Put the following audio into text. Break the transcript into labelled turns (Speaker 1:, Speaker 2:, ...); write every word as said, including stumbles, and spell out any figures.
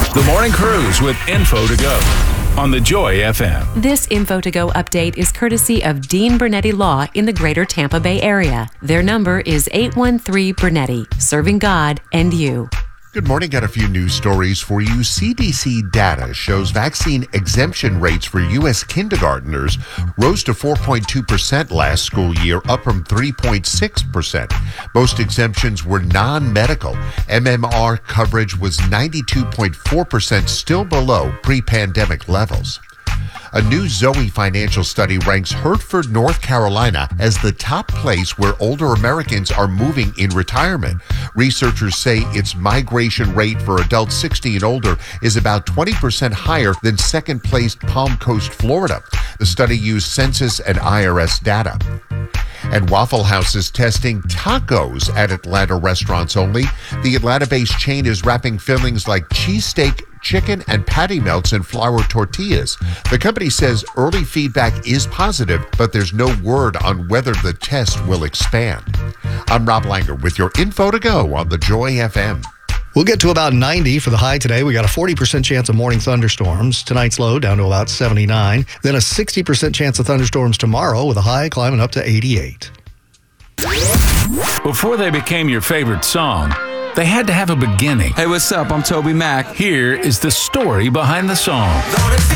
Speaker 1: The Morning Cruise with Info to Go on the Joy F M.
Speaker 2: This Info to Go update is courtesy of Dean Bernetti Law in the greater Tampa Bay area. Their number is eight one three Bernetti, serving God and you.
Speaker 3: Good morning. Got a few news stories for you. C D C data shows vaccine exemption rates for U S kindergartners rose to four point two percent last school year, up from three point six percent. Most exemptions were non-medical. M M R coverage was ninety-two point four percent, still below pre-pandemic levels. A new Zoe financial study ranks Hertford, North Carolina as the top place where older Americans are moving in retirement. Researchers say its migration rate for adults sixty and older is about twenty percent higher than second-placed Palm Coast, Florida. The study used census and I R S data. And Waffle House is testing tacos at Atlanta restaurants only. The Atlanta-based chain is wrapping fillings like cheesesteak, chicken, and patty melts in flour tortillas. The company says early feedback is positive, but there's no word on whether the test will expand. I'm Rob Langer with your Info to Go on the Joy F M.
Speaker 4: We'll get to about ninety for the high today. We got a forty percent chance of morning thunderstorms. Tonight's low down to about seventy-nine. Then a sixty percent chance of thunderstorms tomorrow with a high climbing up to eighty-eight.
Speaker 1: Before they became your favorite song, they had to have a beginning.
Speaker 5: Hey, what's up? I'm Toby Mac.
Speaker 1: Here is the story behind the song.